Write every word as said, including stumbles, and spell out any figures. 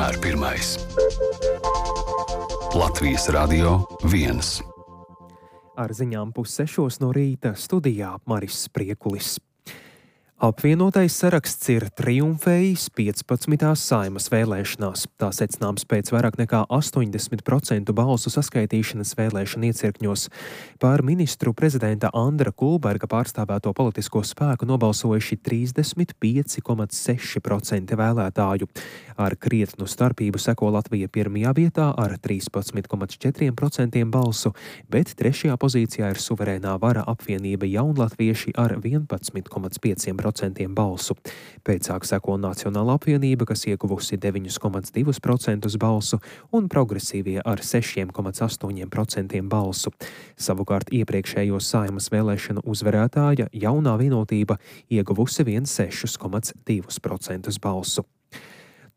vienmēr pirmais. Latvijas Radio viens. Ar ziņām pussešos no rīta studijā Maris Spriekulis. Apvienotais saraksts ir triumfējis piecpadsmitās Saeimas vēlēšanās. Tā secināms pēc vairāk nekā astoņdesmit procentu balsu saskaitīšanas vēlēšanu iecirkņos. Par ministru prezidenta Andra Kulberga pārstāvēto politisko spēku nobalsojuši trīsdesmit pieci komats seši procenti vēlētāju. Ar krietnu starpību seko Latvija pirmajā vietā ar trīspadsmit komats četri procenti balsu, bet trešajā pozīcijā ir suverēnā vara apvienība Jaunlatvieši ar vienpadsmit komats pieci procenti balsu. Pēcāk seko Nacionāla apvienība, kas ieguvusi deviņi komats divi procenti balsu, un progresīvie ar seši komats astoņi procenti balsu. Savukārt iepriekšējo Saeimas vēlēšanu uzvarētāja Jaunā vienotība ieguvusi vien seši komats divi procenti balsu.